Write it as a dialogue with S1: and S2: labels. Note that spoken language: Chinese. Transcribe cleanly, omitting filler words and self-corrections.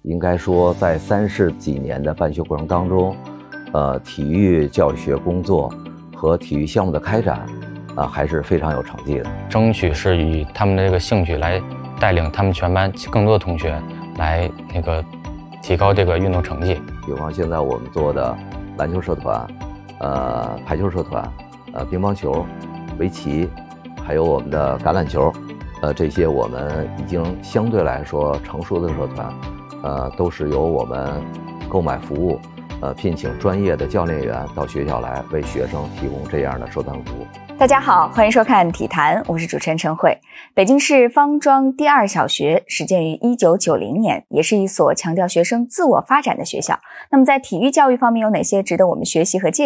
S1: 应该说在30几年的办学过程当中，体育教学工作和体育项目的开展，还是非常有成绩的。
S2: 争取是以他们的这个兴趣来带领他们全班更多的同学来提高这个运动成绩。
S1: 比方现在我们做的篮球社团、排球社团、乒乓球、围棋，还有我们的橄榄球，这些我们已经相对来说成熟的社团，都是由我们购买服务，聘请专业的教练员到学校来为学生提供这样的社团服务。
S3: 大家好，欢迎收看体坛，我是主持人陈慧。北京市方庄第二小学始建于1990年，也是一所强调学生自我发展的学校。那么在体育教育方面有哪些值得我们学习和借鉴